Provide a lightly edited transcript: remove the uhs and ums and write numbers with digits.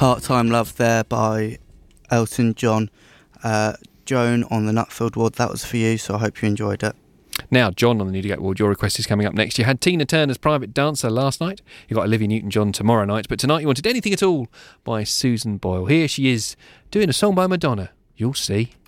Part-Time Love there by Elton John. Joan on the Nutfield Ward, that was for you, so I hope you enjoyed it. Now, John on the Newdigate Ward, your request is coming up next. You had Tina Turner's Private Dancer last night. You got Olivia Newton-John tomorrow night. But tonight you wanted Anything at All by Susan Boyle. Here she is doing a song by Madonna. You'll see.